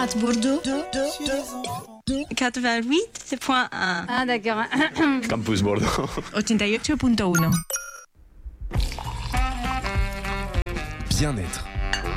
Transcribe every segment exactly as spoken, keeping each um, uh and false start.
Bordeaux quatre-vingt-huit point un. Ah d'accord. Campus Bordeaux ottantotto punto uno. Bien-être.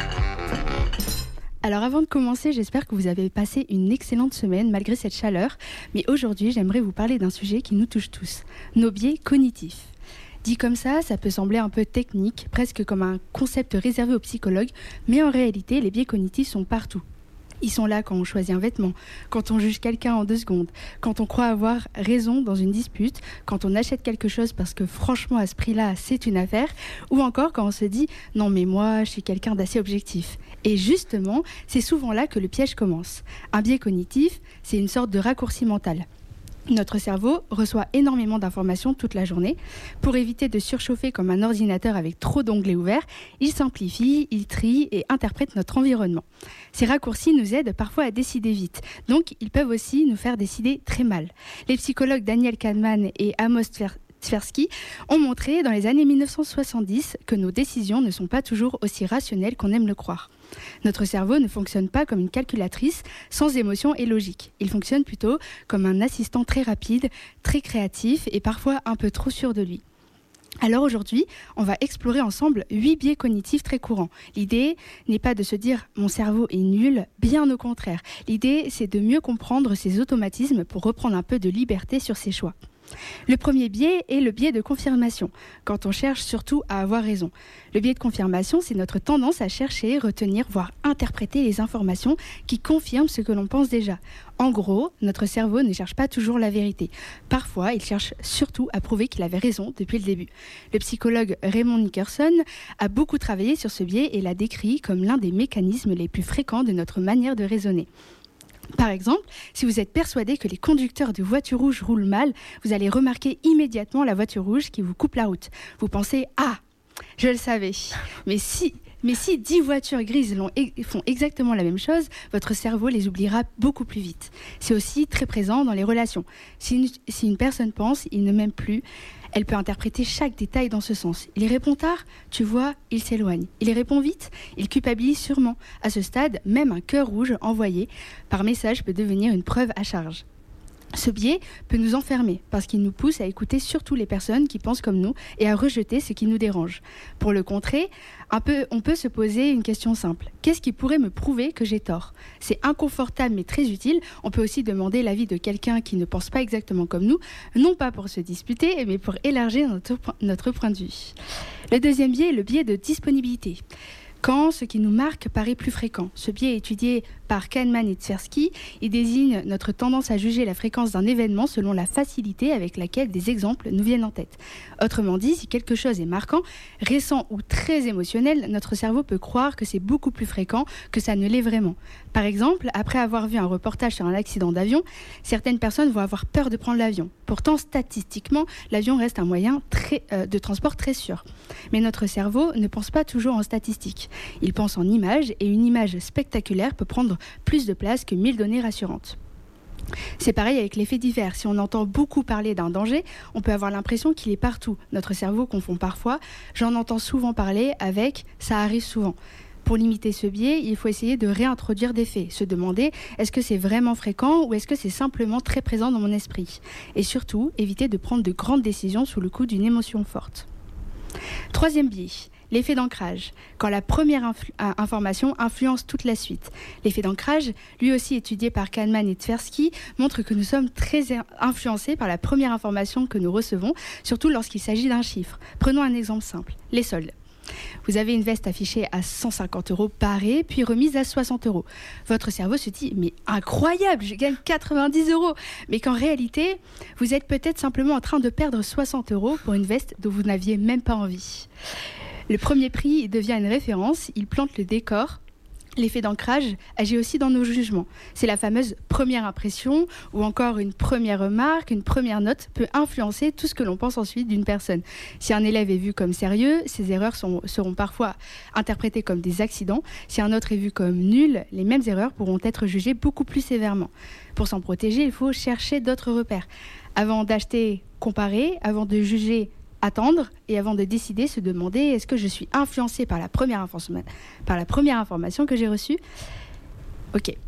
Alors avant de commencer, j'espère que vous avez passé une excellente semaine malgré cette chaleur. Mais aujourd'hui, j'aimerais vous parler d'un sujet qui nous touche tous, nos biais cognitifs. Dit comme ça, ça peut sembler un peu technique, presque comme un concept réservé aux psychologues, mais en réalité, les biais cognitifs sont partout. Ils sont là quand on choisit un vêtement, quand on juge quelqu'un en deux secondes, quand on croit avoir raison dans une dispute, quand on achète quelque chose parce que franchement à ce prix-là c'est une affaire, ou encore quand on se dit « non mais moi je suis quelqu'un d'assez objectif ». Et justement, c'est souvent là que le piège commence. Un biais cognitif, c'est une sorte de raccourci mental. Notre cerveau reçoit énormément d'informations toute la journée. Pour éviter de surchauffer comme un ordinateur avec trop d'onglets ouverts, il simplifie, il trie et interprète notre environnement. Ces raccourcis nous aident parfois à décider vite, donc ils peuvent aussi nous faire décider très mal. Les psychologues Daniel Kahneman et Amos Tversky ont montré dans les années dix-neuf cent soixante-dix que nos décisions ne sont pas toujours aussi rationnelles qu'on aime le croire. Notre cerveau ne fonctionne pas comme une calculatrice sans émotion et logique. Il fonctionne plutôt comme un assistant très rapide, très créatif et parfois un peu trop sûr de lui. Alors aujourd'hui, on va explorer ensemble huit biais cognitifs très courants. L'idée n'est pas de se dire « mon cerveau est nul », bien au contraire. L'idée, c'est de mieux comprendre ses automatismes pour reprendre un peu de liberté sur ses choix. Le premier biais est le biais de confirmation, quand on cherche surtout à avoir raison. Le biais de confirmation, c'est notre tendance à chercher, retenir, voire interpréter les informations qui confirment ce que l'on pense déjà. En gros, notre cerveau ne cherche pas toujours la vérité. Parfois, il cherche surtout à prouver qu'il avait raison depuis le début. Le psychologue Raymond Nickerson a beaucoup travaillé sur ce biais et l'a décrit comme l'un des mécanismes les plus fréquents de notre manière de raisonner. Par exemple, si vous êtes persuadé que les conducteurs de voitures rouges roulent mal, vous allez remarquer immédiatement la voiture rouge qui vous coupe la route. Vous pensez « Ah, je le savais !» Mais si, mais si dix voitures grises l'ont, font exactement la même chose, votre cerveau les oubliera beaucoup plus vite. C'est aussi très présent dans les relations. Si une, si une personne pense « il ne m'aime plus », elle peut interpréter chaque détail dans ce sens. Il répond tard, tu vois, il s'éloigne. Il répond vite, il culpabilise sûrement. À ce stade, même un cœur rouge envoyé par message peut devenir une preuve à charge. Ce biais peut nous enfermer parce qu'il nous pousse à écouter surtout les personnes qui pensent comme nous et à rejeter ce qui nous dérange. Pour le contrer, un peu, on peut se poser une question simple. Qu'est-ce qui pourrait me prouver que j'ai tort ? C'est inconfortable mais très utile. On peut aussi demander l'avis de quelqu'un qui ne pense pas exactement comme nous, non pas pour se disputer, mais pour élargir notre, notre point de vue. Le deuxième biais est le biais de disponibilité. Quand ce qui nous marque paraît plus fréquent. Ce biais est étudié par Kahneman et Tversky. Il désigne notre tendance à juger la fréquence d'un événement selon la facilité avec laquelle des exemples nous viennent en tête. Autrement dit, si quelque chose est marquant, récent ou très émotionnel, notre cerveau peut croire que c'est beaucoup plus fréquent que ça ne l'est vraiment. Par exemple, après avoir vu un reportage sur un accident d'avion, certaines personnes vont avoir peur de prendre l'avion. Pourtant, statistiquement, l'avion reste un moyen très, euh, de transport très sûr. Mais notre cerveau ne pense pas toujours en statistiques. Il pense en images et une image spectaculaire peut prendre plus de place que mille données rassurantes. C'est pareil avec l'effet divers. Si on entend beaucoup parler d'un danger, on peut avoir l'impression qu'il est partout. Notre cerveau confond parfois. J'en entends souvent parler avec « ça arrive souvent ». Pour limiter ce biais, il faut essayer de réintroduire des faits, se demander est-ce que c'est vraiment fréquent ou est-ce que c'est simplement très présent dans mon esprit ? Et surtout, éviter de prendre de grandes décisions sous le coup d'une émotion forte. Troisième biais, l'effet d'ancrage, quand la première influ- information influence toute la suite. L'effet d'ancrage, lui aussi étudié par Kahneman et Tversky, montre que nous sommes très influencés par la première information que nous recevons, surtout lorsqu'il s'agit d'un chiffre. Prenons un exemple simple, les soldes. Vous avez une veste affichée à cent cinquante euros parée, puis remise à soixante euros. Votre cerveau se dit « mais incroyable, je gagne quatre-vingt-dix euros !» Mais qu'en réalité, vous êtes peut-être simplement en train de perdre soixante euros pour une veste dont vous n'aviez même pas envie. Le premier prix devient une référence, il plante le décor. L'effet d'ancrage agit aussi dans nos jugements. C'est la fameuse première impression ou encore une première remarque, une première note peut influencer tout ce que l'on pense ensuite d'une personne. Si un élève est vu comme sérieux, ses erreurs sont, seront parfois interprétées comme des accidents. Si un autre est vu comme nul, les mêmes erreurs pourront être jugées beaucoup plus sévèrement. Pour s'en protéger, il faut chercher d'autres repères. Avant d'acheter, comparer. Avant de juger, attendre, et avant de décider, se demander est-ce que je suis influencé par la première, informa- par la première information que j'ai reçue ? Ok.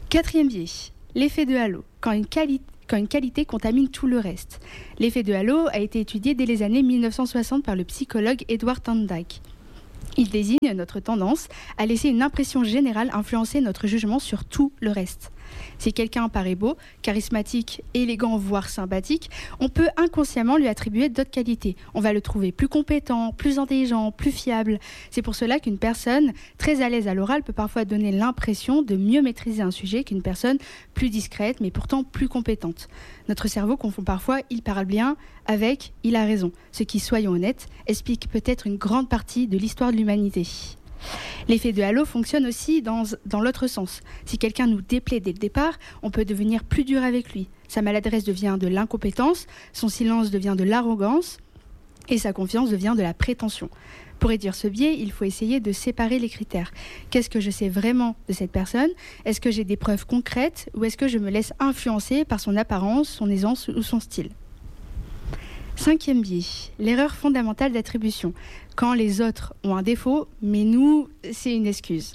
Quatrième biais, l'effet de halo, quand une, quali- quand une qualité contamine tout le reste. L'effet de halo a été étudié dès les années mille neuf cent soixante par le psychologue Edward Thorndike. Il désigne notre tendance à laisser une impression générale influencer notre jugement sur tout le reste. Si quelqu'un paraît beau, charismatique, élégant, voire sympathique, on peut inconsciemment lui attribuer d'autres qualités. On va le trouver plus compétent, plus intelligent, plus fiable. C'est pour cela qu'une personne très à l'aise à l'oral peut parfois donner l'impression de mieux maîtriser un sujet qu'une personne plus discrète, mais pourtant plus compétente. Notre cerveau confond parfois « il parle bien » avec « il a raison », ce qui, soyons honnêtes, explique peut-être une grande partie de l'histoire de l'humanité. L'effet de halo fonctionne aussi dans, dans l'autre sens. Si quelqu'un nous déplaît dès le départ, on peut devenir plus dur avec lui. Sa maladresse devient de l'incompétence, son silence devient de l'arrogance et sa confiance devient de la prétention. Pour réduire ce biais, il faut essayer de séparer les critères. Qu'est-ce que je sais vraiment de cette personne ? Est-ce que j'ai des preuves concrètes ou est-ce que je me laisse influencer par son apparence, son aisance ou son style ? Cinquième biais, l'erreur fondamentale d'attribution. Quand les autres ont un défaut, mais nous, c'est une excuse.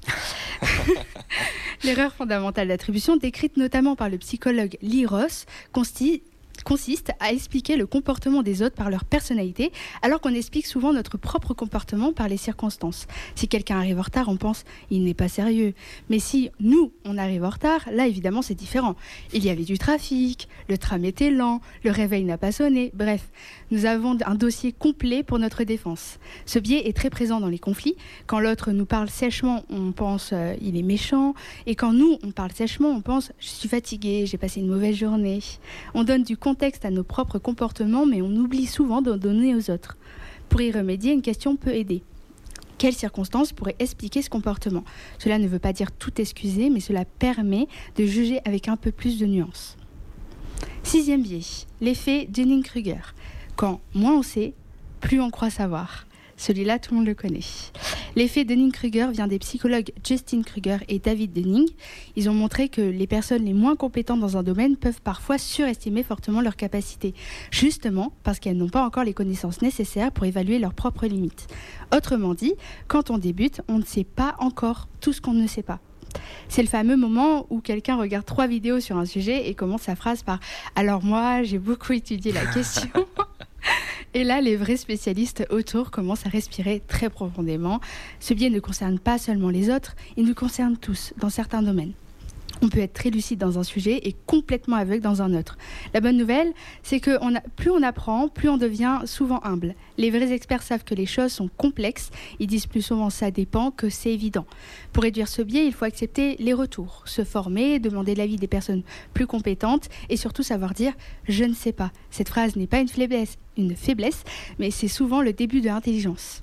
L'erreur fondamentale d'attribution, décrite notamment par le psychologue Lee Ross, consiste consiste à expliquer le comportement des autres par leur personnalité, alors qu'on explique souvent notre propre comportement par les circonstances. Si quelqu'un arrive en retard, on pense « il n'est pas sérieux ». Mais si nous, on arrive en retard, là évidemment c'est différent. Il y avait du trafic, le tram était lent, le réveil n'a pas sonné, bref. Nous avons un dossier complet pour notre défense. Ce biais est très présent dans les conflits. Quand l'autre nous parle sèchement, on pense euh, « il est méchant ». Et quand nous, on parle sèchement, on pense « je suis fatigué, j'ai passé une mauvaise journée ». On donne du contexte à nos propres comportements, mais on oublie souvent d'en donner aux autres. Pour y remédier, une question peut aider. Quelles circonstances pourraient expliquer ce comportement ? Cela ne veut pas dire tout excuser, mais cela permet de juger avec un peu plus de nuance. Sixième biais, l'effet Dunning-Kruger. Quand moins on sait, plus on croit savoir. Celui-là, tout le monde le connaît. L'effet Dunning-Kruger vient des psychologues Justin Kruger et David Dunning. Ils ont montré que les personnes les moins compétentes dans un domaine peuvent parfois surestimer fortement leurs capacités, justement parce qu'elles n'ont pas encore les connaissances nécessaires pour évaluer leurs propres limites. Autrement dit, quand on débute, on ne sait pas encore tout ce qu'on ne sait pas. C'est le fameux moment où quelqu'un regarde trois vidéos sur un sujet et commence sa phrase par « Alors moi, j'ai beaucoup étudié la question ». Et là, les vrais spécialistes autour commencent à respirer très profondément. Ce biais ne concerne pas seulement les autres, il nous concerne tous, dans certains domaines. On peut être très lucide dans un sujet et complètement aveugle dans un autre. La bonne nouvelle, c'est que on a, plus on apprend, plus on devient souvent humble. Les vrais experts savent que les choses sont complexes. Ils disent plus souvent « ça dépend » que « c'est évident ». Pour réduire ce biais, il faut accepter les retours, se former, demander l'avis des personnes plus compétentes et surtout savoir dire « je ne sais pas ». Cette phrase n'est pas une faiblesse, une faiblesse, mais c'est souvent le début de l'intelligence.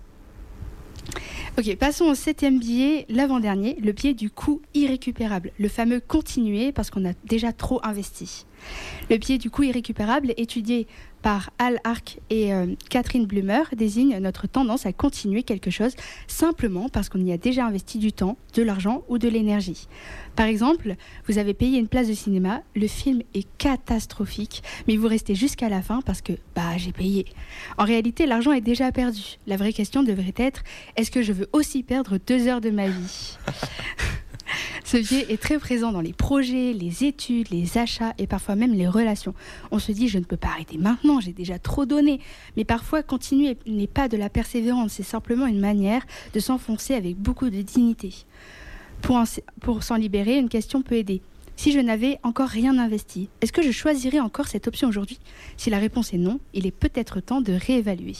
Ok, passons au septième biais, l'avant-dernier, le biais du coût irrécupérable, le fameux continuer parce qu'on a déjà trop investi. Le biais du coût irrécupérable, étudié par Al Ark et euh, Catherine Blumer, désigne notre tendance à continuer quelque chose simplement parce qu'on y a déjà investi du temps, de l'argent ou de l'énergie. Par exemple, vous avez payé une place de cinéma, le film est catastrophique, mais vous restez jusqu'à la fin parce que bah j'ai payé. En réalité, l'argent est déjà perdu. La vraie question devrait être, est-ce que je veux aussi perdre deux heures de ma vie ? Ce biais est très présent dans les projets, les études, les achats et parfois même les relations. On se dit, je ne peux pas arrêter maintenant, j'ai déjà trop donné. Mais parfois, continuer n'est pas de la persévérance, c'est simplement une manière de s'enfoncer avec beaucoup de dignité. Pour, en, pour s'en libérer, une question peut aider. Si je n'avais encore rien investi, est-ce que je choisirais encore cette option aujourd'hui ? Si la réponse est non, il est peut-être temps de réévaluer.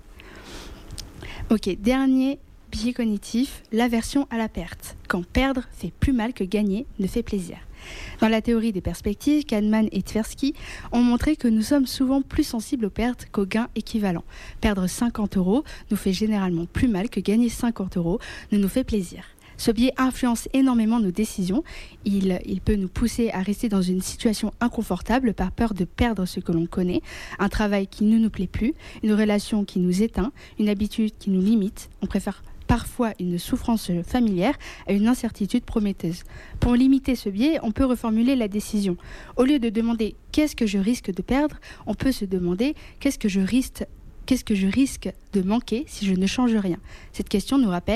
Ok, dernier biais cognitif, l'aversion à la perte. Quand perdre fait plus mal que gagner ne fait plaisir. Dans la théorie des perspectives, Kahneman et Tversky ont montré que nous sommes souvent plus sensibles aux pertes qu'aux gains équivalents. Perdre cinquante euros nous fait généralement plus mal que gagner cinquante euros ne nous fait plaisir. Ce biais influence énormément nos décisions. Il, il peut nous pousser à rester dans une situation inconfortable par peur de perdre ce que l'on connaît, un travail qui ne nous plaît plus, une relation qui nous éteint, une habitude qui nous limite. On préfère parfois une souffrance familière à une incertitude prometteuse. Pour limiter ce biais, on peut reformuler la décision. Au lieu de demander « qu'est-ce que je risque de perdre ?», on peut se demander « qu'est-ce que je risque Qu'est-ce que je risque de manquer si je ne change rien ? »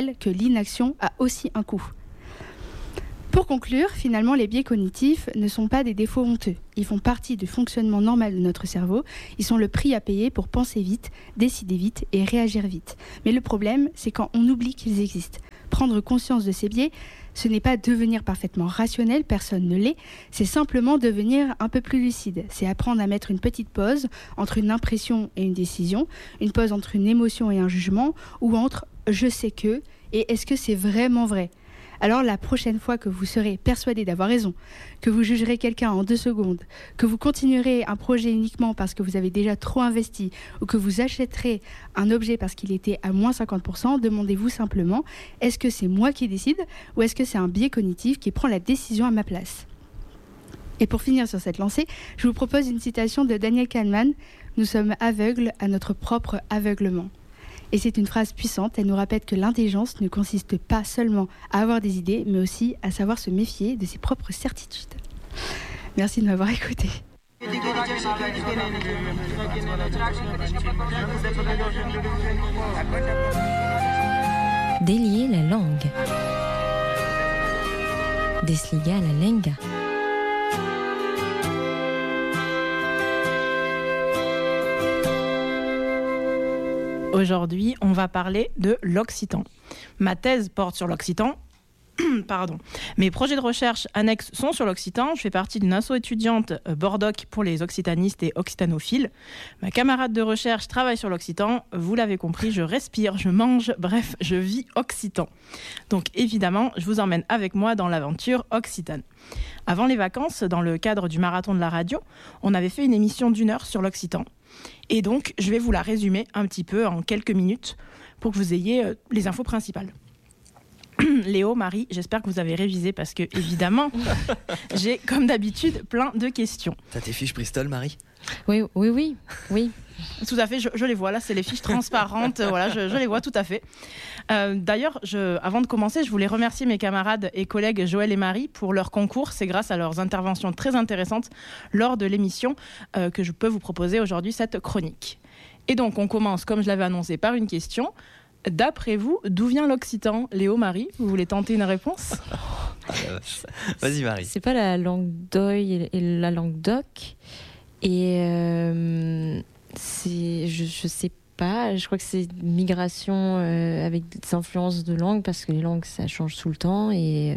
Cette question nous rappelle que l'inaction a aussi un coût. Pour conclure, finalement, les biais cognitifs ne sont pas des défauts honteux. Ils font partie du fonctionnement normal de notre cerveau. Ils sont le prix à payer pour penser vite, décider vite et réagir vite. Mais le problème, c'est quand on oublie qu'ils existent. Prendre conscience de ces biais, ce n'est pas devenir parfaitement rationnel, personne ne l'est, c'est simplement devenir un peu plus lucide. C'est apprendre à mettre une petite pause entre une impression et une décision, une pause entre une émotion et un jugement, ou entre « je sais que » et « est-ce que c'est vraiment vrai ?» Alors la prochaine fois que vous serez persuadé d'avoir raison, que vous jugerez quelqu'un en deux secondes, que vous continuerez un projet uniquement parce que vous avez déjà trop investi ou que vous achèterez un objet parce qu'il était à moins cinquante pour cent, demandez-vous simplement, est-ce que c'est moi qui décide ou est-ce que c'est un biais cognitif qui prend la décision à ma place ? Et pour finir sur cette lancée, je vous propose une citation de Daniel Kahneman, « Nous sommes aveugles à notre propre aveuglement ». Et c'est une phrase puissante, elle nous rappelle que l'intelligence ne consiste pas seulement à avoir des idées, mais aussi à savoir se méfier de ses propres certitudes. Merci de m'avoir écouté. Délier la langue. Desligar la lengua. Aujourd'hui, on va parler de l'occitan. Ma thèse porte sur l'occitan. Pardon. Mes projets de recherche annexes sont sur l'occitan. Je fais partie d'une asso étudiante euh, Bordoc pour les occitanistes et occitanophiles. Ma camarade de recherche travaille sur l'occitan. Vous l'avez compris, je respire, je mange, bref, je vis occitan. Donc évidemment, je vous emmène avec moi dans l'aventure occitane. Avant les vacances, dans le cadre du marathon de la radio, on avait fait une émission d'une heure sur l'occitan. Et donc, je vais vous la résumer un petit peu en quelques minutes pour que vous ayez euh, les infos principales. Léo, Marie, j'espère que vous avez révisé parce que, évidemment, j'ai, comme d'habitude, plein de questions. T'as tes fiches Bristol, Marie ? Oui, oui, oui, oui. Tout à fait, je, je les vois. Là, c'est les fiches transparentes. Voilà, je, je les vois tout à fait. Euh, d'ailleurs, je, avant de commencer, je voulais remercier mes camarades et collègues Joël et Marie pour leur concours. C'est grâce à leurs interventions très intéressantes lors de l'émission euh, que je peux vous proposer aujourd'hui cette chronique. Et donc, on commence, comme je l'avais annoncé, par une question. D'après vous, d'où vient l'occitan ? Léo, Marie, vous voulez tenter une réponse ? Vas-y, Marie. C'est pas la langue d'oïl et la langue d'oc. Et euh, c'est, je, je sais pas, je crois que c'est une migration euh, avec des influences de langue parce que les langues ça change tout le temps. Et,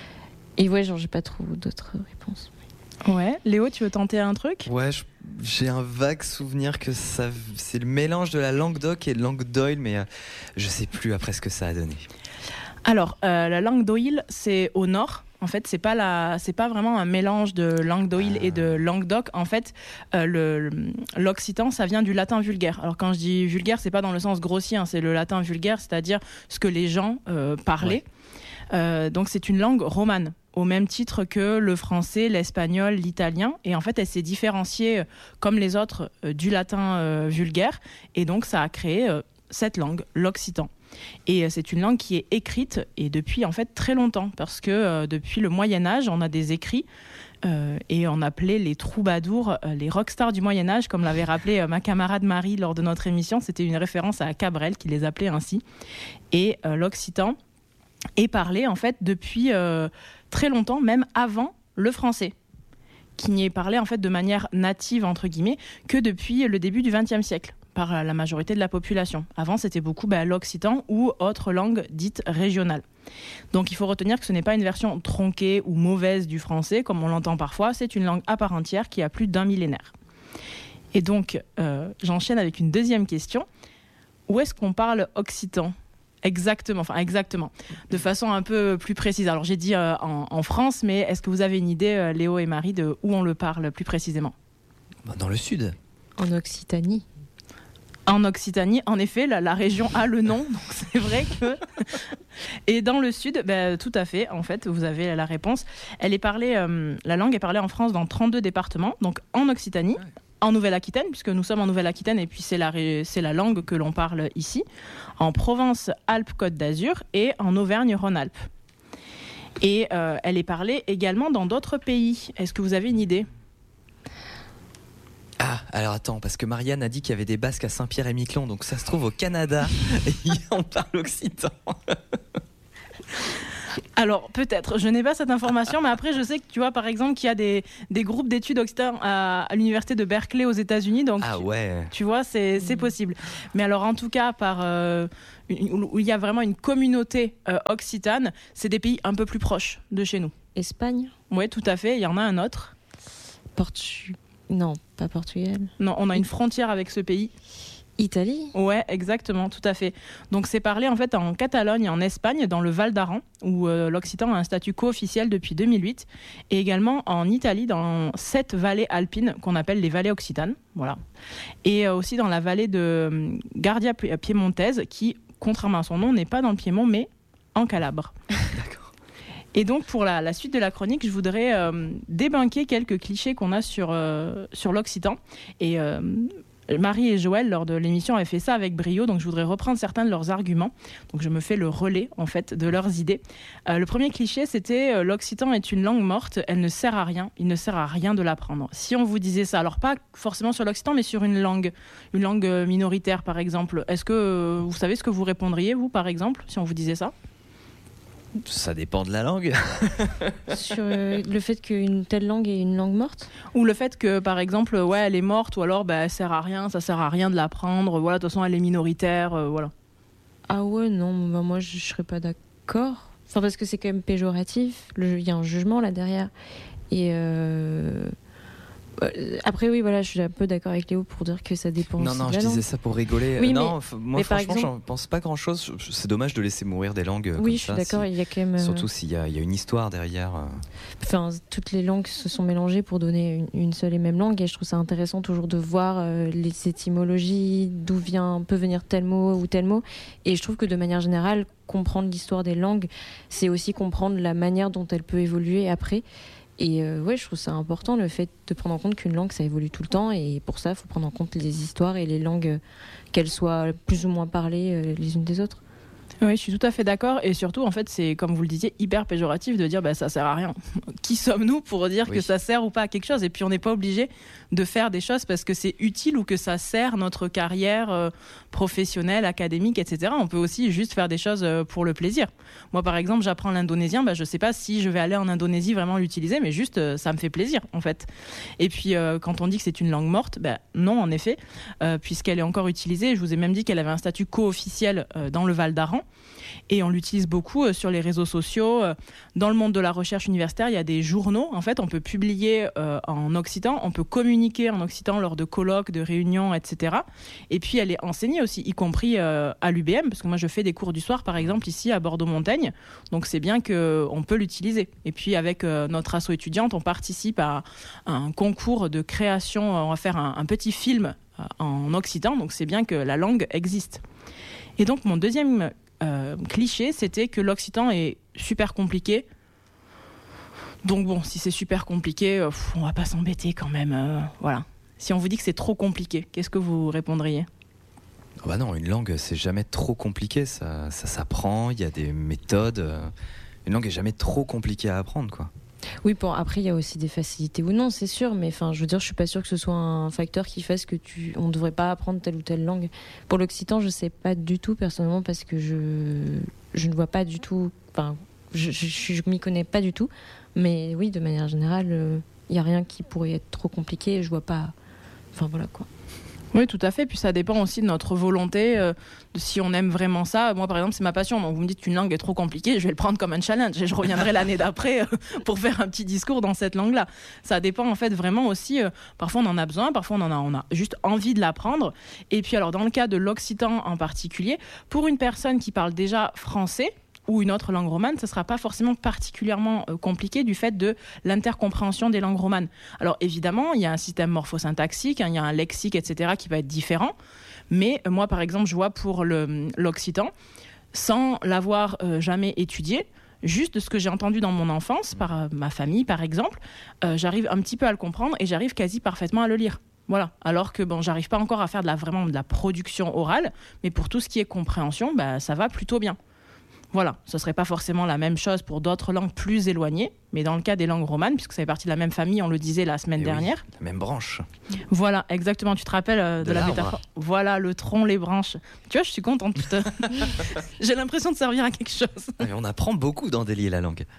et ouais, genre j'ai pas trop d'autres réponses. Ouais, Léo, tu veux tenter un truc ? Ouais, je, j'ai un vague souvenir que ça, c'est le mélange de la langue d'oc et de langue d'oïl, mais euh, je sais plus après ce que ça a donné. Alors, euh, la langue d'oïl, c'est au nord. En fait, c'est pas la, c'est pas vraiment un mélange de langue d'oïl ah. et de langue d'oc. En fait, euh, le, l'occitan, ça vient du latin vulgaire. Alors, quand je dis vulgaire, c'est pas dans le sens grossier, hein, c'est le latin vulgaire, c'est-à-dire ce que les gens euh, parlaient. Ouais. Euh, donc, c'est une langue romane, au même titre que le français, l'espagnol, l'italien. Et en fait, elle s'est différenciée, euh, comme les autres, euh, du latin euh, vulgaire. Et donc, ça a créé euh, cette langue, l'occitan. Et c'est une langue qui est écrite et depuis en fait très longtemps parce que euh, depuis le Moyen-Âge on a des écrits euh, et on appelait les troubadours euh, les rockstars du Moyen-Âge comme l'avait rappelé euh, ma camarade Marie lors de notre émission. C'était une référence à Cabrel qui les appelait ainsi. Et euh, l'occitan est parlé en fait depuis euh, très longtemps, même avant le français, qui n'y est parlé en fait de manière native entre guillemets que depuis le début du vingtième siècle par la majorité de la population. Avant, c'était beaucoup bah, l'occitan ou autre langue dite régionale. Donc, il faut retenir que ce n'est pas une version tronquée ou mauvaise du français, comme on l'entend parfois. C'est une langue à part entière qui a plus d'un millénaire. Et donc, euh, j'enchaîne avec une deuxième question. Où est-ce qu'on parle occitan ? Exactement, enfin exactement, de façon un peu plus précise. Alors, j'ai dit euh, en, en France, mais est-ce que vous avez une idée, euh, Léo et Marie, de où on le parle plus précisément ? Dans le sud. En Occitanie. En Occitanie, en effet, la, la région a le nom, donc c'est vrai que... Et dans le sud, bah, tout à fait, en fait, vous avez la réponse. Elle est parlée, euh, la langue est parlée en France dans trente-deux départements, donc en Occitanie, en Nouvelle-Aquitaine, puisque nous sommes en Nouvelle-Aquitaine, et puis c'est la, c'est la langue que l'on parle ici, en Provence-Alpes-Côte d'Azur et en Auvergne-Rhône-Alpes. Et euh, elle est parlée également dans d'autres pays. Est-ce que vous avez une idée ? Ah, alors attends, parce que Marianne a dit qu'il y avait des Basques à Saint-Pierre-et-Miquelon, donc ça se trouve au Canada, et on parle occitan. Alors peut-être, je n'ai pas cette information, mais après je sais que tu vois par exemple qu'il y a des, des groupes d'études occitan à, à l'université de Berkeley aux États-Unis, donc Ah ouais. tu vois c'est, c'est possible. Mais alors en tout cas par euh, une, où il y a vraiment une communauté euh, occitane, c'est des pays un peu plus proches de chez nous. Espagne, Oui, tout à fait. Il y en a un autre. Portu... Non, pas Portugal. Non, on a une frontière avec ce pays. Italie. Ouais, exactement, tout à fait. Donc c'est parlé en fait en Catalogne et en Espagne, dans le Val d'Aran, où euh, l'occitan a un statut co-officiel depuis deux mille huit, et également en Italie, dans sept vallées alpines qu'on appelle les vallées occitanes, voilà. Et euh, aussi dans la vallée de euh, Gardia Piemontaise, qui, contrairement à son nom, n'est pas dans le Piémont, mais en Calabre. D'accord. Et donc pour la, la suite de la chronique, je voudrais euh, débunker quelques clichés qu'on a sur, euh, sur l'occitan. Et euh, Marie et Joël, lors de l'émission, avaient fait ça avec brio, donc je voudrais reprendre certains de leurs arguments. Donc je me fais le relais, en fait, de leurs idées. Euh, le premier cliché, c'était euh, l'occitan est une langue morte, elle ne sert à rien, il ne sert à rien de l'apprendre. Si on vous disait ça, alors pas forcément sur l'occitan, mais sur une langue, une langue minoritaire, par exemple, est-ce que euh, vous savez ce que vous répondriez, vous, par exemple, si on vous disait ça ? Ça dépend de la langue. Sur euh, le fait qu'une telle langue est une langue morte. Ou le fait que, par exemple, ouais, elle est morte, ou alors bah, elle sert à rien, ça sert à rien de l'apprendre, voilà, de toute façon, elle est minoritaire, euh, voilà. Ah ouais, non, bah moi je ne serais pas d'accord. Enfin, parce que c'est quand même péjoratif. Il y a un jugement là derrière. Et euh... après, oui, voilà, je suis un peu d'accord avec Léo pour dire que ça dépend Non, aussi non, de je la disais langue. ça pour rigoler. Oui, non, mais- f- moi, mais par franchement, exemple- j'en pense pas grand-chose. Je- C'est dommage de laisser mourir des langues. Oui, comme je suis ça, d'accord, si- il y a quand même. euh, Surtout s'il y a, il y a une histoire derrière. euh. Enfin, toutes les langues se sont mélangées pour donner une, une seule et même langue, et je trouve ça intéressant toujours de voir euh, les étymologies, d'où vient, peut venir tel mot ou tel mot. Et je trouve que de manière générale, comprendre l'histoire des langues, c'est aussi comprendre la manière dont elle peut évoluer après. Et euh, ouais, je trouve ça important le fait de prendre en compte qu'une langue, ça évolue tout le temps, et pour ça, il faut prendre en compte les histoires et les langues, euh, qu'elles soient plus ou moins parlées euh, les unes des autres. Oui, je suis tout à fait d'accord. Et surtout, en fait, c'est, comme vous le disiez, hyper péjoratif de dire bah, ça sert à rien. Qui sommes-nous pour dire Oui. que ça sert ou pas à quelque chose ? Et puis, on n'est pas obligé de faire des choses parce que c'est utile ou que ça sert notre carrière euh, professionnelle, académique, et cetera. On peut aussi juste faire des choses euh, pour le plaisir. Moi, par exemple, j'apprends l'indonésien. Bah, je ne sais pas si je vais aller en Indonésie vraiment l'utiliser, mais juste, euh, ça me fait plaisir, en fait. Et puis, euh, quand on dit que c'est une langue morte, bah, non, en effet, euh, puisqu'elle est encore utilisée. Je vous ai même dit qu'elle avait un statut co-officiel euh, dans le Val d'Aran. Et on l'utilise beaucoup euh, sur les réseaux sociaux. Euh, dans le monde de la recherche universitaire, il y a des journaux. En fait, on peut publier euh, en occitan, on peut communiquer en occitan lors de colloques, de réunions, et cetera. Et puis, elle est enseignée aussi, y compris euh, à l'U B M, parce que moi, je fais des cours du soir, par exemple, ici à Bordeaux-Montaigne. Donc, c'est bien qu'on peut l'utiliser. Et puis, avec euh, notre asso étudiante, on participe à un concours de création. On va faire un, un petit film euh, en occitan. Donc, c'est bien que la langue existe. Et donc, mon deuxième Euh, cliché, c'était que l'occitan est super compliqué. Donc bon, si c'est super compliqué, euh, pff, on va pas s'embêter quand même. euh, voilà. Si on vous dit que c'est trop compliqué, qu'est-ce que vous répondriez ? Oh bah non, une langue, c'est jamais trop compliqué. Ça, ça s'apprend, il y a des méthodes. euh, Une langue est jamais trop compliquée à apprendre, quoi. Oui, bon, après, il y a aussi des facilités ou non, c'est sûr, mais enfin, je veux dire, je suis pas sûre que ce soit un facteur qui fasse que tu, on devrait pas apprendre telle ou telle langue. Pour l'occitan, je sais pas du tout, personnellement, parce que je, je ne vois pas du tout, enfin, je, je, je, je m'y connais pas du tout, mais oui, de manière générale, il euh, y a rien qui pourrait être trop compliqué, je vois pas, enfin, voilà, quoi. Oui, tout à fait. Puis ça dépend aussi de notre volonté, euh, de si on aime vraiment ça. Moi, par exemple, c'est ma passion. Donc, vous me dites qu'une langue est trop compliquée, je vais le prendre comme un challenge et je reviendrai l'année d'après euh, pour faire un petit discours dans cette langue-là. Ça dépend en fait vraiment aussi. Euh, parfois, on en a besoin, parfois, on en a, on a juste envie de l'apprendre. Et puis, alors, dans le cas de l'occitan en particulier, pour une personne qui parle déjà français ou une autre langue romane, ça ne sera pas forcément particulièrement euh, compliqué du fait de l'intercompréhension des langues romanes. Alors évidemment, il y a un système morphosyntaxique, hein, il y a un lexique, et cetera qui va être différent. Mais euh, moi, par exemple, je vois pour le, l'occitan, sans l'avoir euh, jamais étudié, juste de ce que j'ai entendu dans mon enfance, par euh, ma famille par exemple, euh, j'arrive un petit peu à le comprendre et j'arrive quasi parfaitement à le lire. Voilà. Alors que bon, j'arrive pas encore à faire de la, vraiment de la production orale, mais pour tout ce qui est compréhension, bah, ça va plutôt bien. Voilà, ce ne serait pas forcément la même chose pour d'autres langues plus éloignées, mais dans le cas des langues romanes, puisque ça fait partie de la même famille, on le disait la semaine Et dernière. oui, la même branche. Voilà, exactement, tu te rappelles euh, de, De la l'arbre. métaphore. Voilà, le tronc, les branches. Tu vois, je suis contente. putain. J'ai l'impression de servir à quelque chose. Ah, mais on apprend beaucoup dans Délier la langue.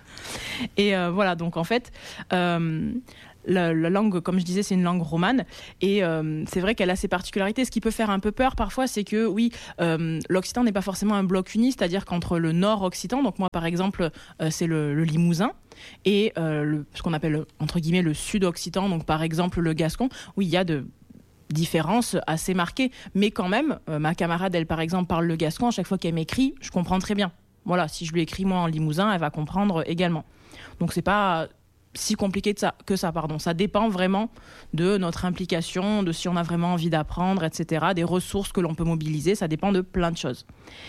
Et euh, voilà, donc en fait, euh, la, la langue, comme je disais, c'est une langue romane. Et euh, c'est vrai qu'elle a ses particularités. Ce qui peut faire un peu peur parfois, c'est que oui, euh, l'Occitan n'est pas forcément un bloc uni, c'est-à-dire qu'entre le nord occitan, donc moi par exemple, euh, c'est le, le Limousin, et euh, le, ce qu'on appelle entre guillemets le sud occitan, donc par exemple le Gascon, oui, il y a de différences assez marquées. Mais quand même, euh, ma camarade, elle par exemple, parle le Gascon, à chaque fois qu'elle m'écrit, je comprends très bien. Voilà, si je lui écris moi en Limousin, elle va comprendre également. Donc c'est pas si compliqué de ça, que ça, pardon. Ça dépend vraiment de notre implication, de si on a vraiment envie d'apprendre, et cetera, des ressources que l'on peut mobiliser, ça dépend de plein de choses.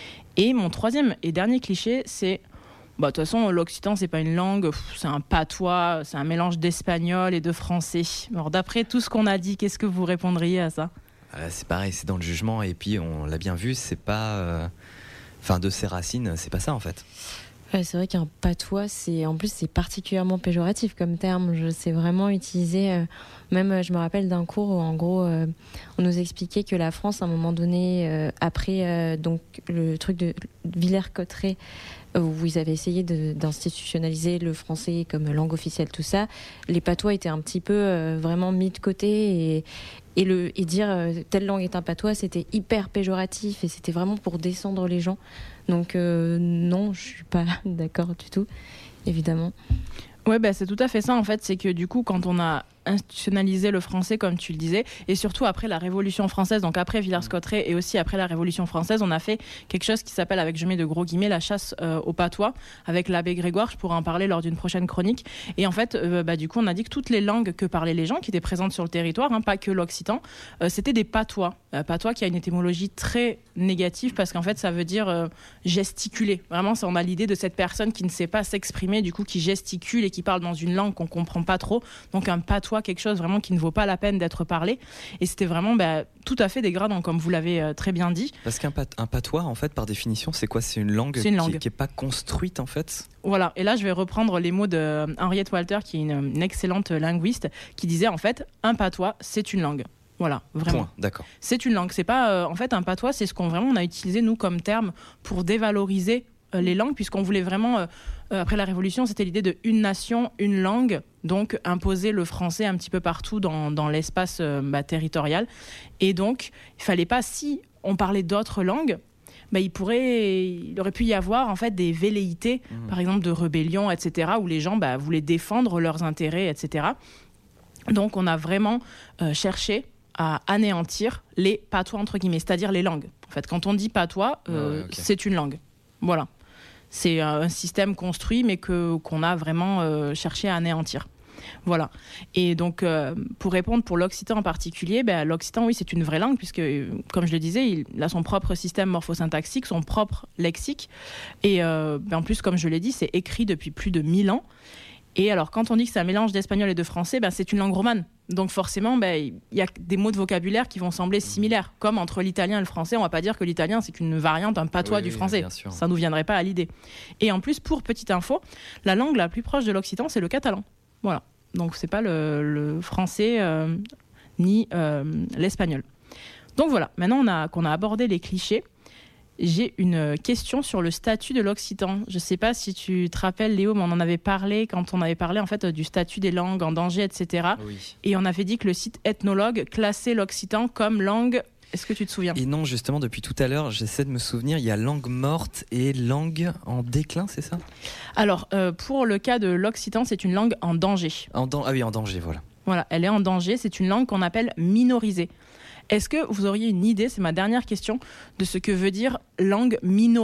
Et mon troisième et dernier cliché, c'est, bah, de toute façon, l'occitan, c'est pas une langue, pff, c'est un patois, c'est un mélange d'espagnol et de français. Alors d'après tout ce qu'on a dit, qu'est-ce que vous répondriez à ça ? Euh, c'est pareil, c'est dans le jugement, et puis on l'a bien vu, c'est pas... euh, Enfin, de ses racines, c'est pas ça en fait. Ouais, c'est vrai qu'un patois, c'est en plus c'est particulièrement péjoratif comme terme. Je sais vraiment utiliser. Euh, même, euh, je me rappelle d'un cours où en gros, euh, on nous expliquait que la France, à un moment donné, euh, après euh, donc le truc de Villers-Cotterêts, où ils avaient essayé de, d'institutionnaliser le français comme langue officielle, tout ça, les patois étaient un petit peu euh, vraiment mis de côté et et le et dire euh, telle langue est un patois, c'était hyper péjoratif et c'était vraiment pour descendre les gens. Donc euh, non, je suis pas d'accord du tout, évidemment. Ouais, bah, c'est tout à fait ça en fait, c'est que du coup quand on a institutionnalisé le français comme tu le disais, et surtout après la Révolution française, donc après Villers-Cotterêts et aussi après la Révolution française, on a fait quelque chose qui s'appelle, avec je mets de gros guillemets, la chasse euh, au patois, avec l'abbé Grégoire, je pourrais en parler lors d'une prochaine chronique. Et en fait, euh, bah, du coup on a dit que toutes les langues que parlaient les gens qui étaient présentes sur le territoire, hein, pas que l'occitan, euh, c'était des patois. Euh, patois qui a une étymologie très négative parce qu'en fait ça veut dire euh, gesticuler. Vraiment, ça, on a l'idée de cette personne qui ne sait pas s'exprimer, du coup qui gesticule et qui parle dans une langue qu'on comprend pas trop. Donc un patois, quelque chose vraiment qui ne vaut pas la peine d'être parlé. Et c'était vraiment bah, tout à fait dégradant, comme vous l'avez euh, très bien dit. Parce qu'un pat- un patois, en fait, par définition, c'est quoi ? C'est une langue, C'est une qui, langue. qui est pas construite, en fait. Voilà, et là je vais reprendre les mots de euh, Henriette Walter, qui est une, une excellente linguiste, qui disait en fait, un patois, c'est une langue. Voilà, vraiment. Point, d'accord. C'est une langue. C'est pas, euh, en fait, un patois, c'est ce qu'on vraiment on a utilisé nous comme terme pour dévaloriser euh, les langues, puisqu'on voulait vraiment, euh, euh, après la Révolution, c'était l'idée de une nation, une langue, donc imposer le français un petit peu partout dans, dans l'espace euh, bah, territorial. Et donc, il fallait pas, si on parlait d'autres langues, bah, il pourrait, il aurait pu y avoir en fait des velléités, Mmh. par exemple de rébellion, et cetera, où les gens bah, voulaient défendre leurs intérêts, et cetera. Donc, on a vraiment euh, cherché à anéantir les patois entre guillemets, c'est-à-dire les langues. En fait, quand on dit patois, euh, Ouais, ok. c'est une langue. Voilà. C'est un système construit, mais que, qu'on a vraiment euh, cherché à anéantir. Voilà. Et donc, euh, pour répondre pour l'occitan en particulier, ben, l'occitan, oui, c'est une vraie langue, puisque, euh, comme je le disais, il a son propre système morphosyntaxique, son propre lexique. Et euh, ben, en plus, comme je l'ai dit, c'est écrit depuis plus de mille ans. Et alors, quand on dit que c'est un mélange d'espagnol et de français, ben, c'est une langue romane. Donc forcément, ben, il y a des mots de vocabulaire qui vont sembler similaires. Comme entre l'italien et le français, on ne va pas dire que l'italien, c'est qu'une variante, un patois Oui, du oui, français. bien sûr. Ça ne nous viendrait pas à l'idée. Et en plus, pour petite info, la langue la plus proche de l'occitan, c'est le catalan. Voilà. Donc c'est pas le, le français euh, ni euh, l'espagnol. Donc voilà, maintenant on a, qu'on a abordé les clichés, j'ai une question sur le statut de l'occitan. Je ne sais pas si tu te rappelles, Léo, mais on en avait parlé quand on avait parlé en fait du statut des langues en danger, et cetera. Oui. Et on avait dit que le site Ethnologue classait l'occitan comme langue. Est-ce que tu te souviens ? Et non, justement, depuis tout à l'heure, j'essaie de me souvenir, il y a langue morte et langue en déclin, c'est ça ? Alors, euh, pour le cas de l'occitan, c'est une langue en danger. en dan- Ah oui, en danger, voilà. Voilà, elle est en danger. C'est une langue qu'on appelle minorisée. Est-ce que vous auriez une idée, c'est ma dernière question, de ce que veut dire langue minorisée ?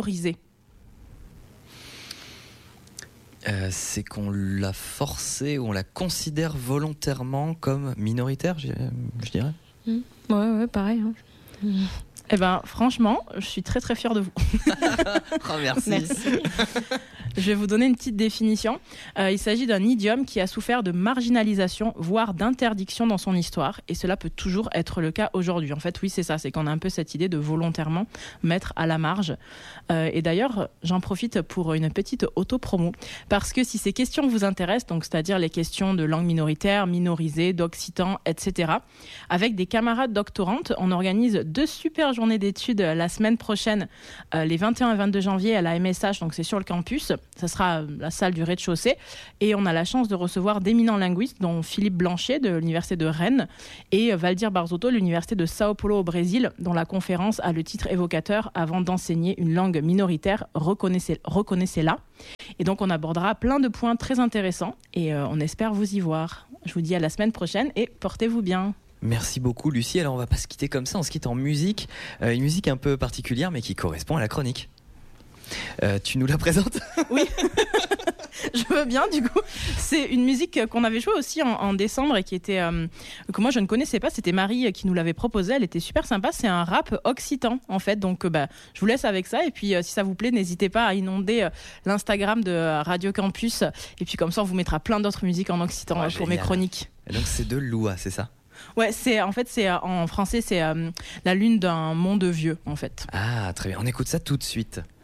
Euh, c'est qu'on l'a forcée ou on la considère volontairement comme minoritaire, je, je dirais. Ouais, ouais, pareil. Hein. Eh ben, franchement, je suis très très fière de vous. Oh, merci. Merci. Je vais vous donner une petite définition. Euh, il s'agit d'un idiome qui a souffert de marginalisation, voire d'interdiction dans son histoire. Et cela peut toujours être le cas aujourd'hui. En fait, oui, c'est ça. C'est qu'on a un peu cette idée de volontairement mettre à la marge. Euh, et d'ailleurs, j'en profite pour une petite auto-promo. Parce que si ces questions vous intéressent, donc c'est-à-dire les questions de langue minoritaire, minorisée, d'occitan, et cetera, avec des camarades doctorantes, on organise deux super journées d'études la semaine prochaine, euh, les vingt et un et vingt-deux janvier à la M S H, donc c'est sur le campus. Ça sera la salle du rez-de-chaussée. Et on a la chance de recevoir d'éminents linguistes, dont Philippe Blanchet de l'Université de Rennes et Valdir Barzotto de l'Université de Sao Paulo au Brésil, dont la conférence a le titre évocateur « Avant d'enseigner une langue minoritaire, reconnaissez, reconnaissez-la ». Et donc on abordera plein de points très intéressants et euh, on espère vous y voir. Je vous dis à la semaine prochaine et portez-vous bien. Merci beaucoup Lucie. Alors on va pas se quitter comme ça, on se quitte en musique. Euh, une musique un peu particulière mais qui correspond à la chronique. Euh, tu nous la présentes ? Oui, je veux bien du coup. C'est une musique qu'on avait jouée aussi en, en décembre et qui était, euh, que moi je ne connaissais pas, c'était Marie qui nous l'avait proposée, elle était super sympa, c'est un rap occitan en fait, donc euh, bah, je vous laisse avec ça et puis euh, si ça vous plaît, n'hésitez pas à inonder euh, l'Instagram de euh, Radio Campus et puis comme ça on vous mettra plein d'autres musiques en occitan Ouais, euh, pour mes chroniques. Et donc c'est de Loua, c'est ça ? Ouais, c'est, en fait c'est, en français c'est euh, la lune d'un monde vieux en fait. Ah très bien, on écoute ça tout de suite.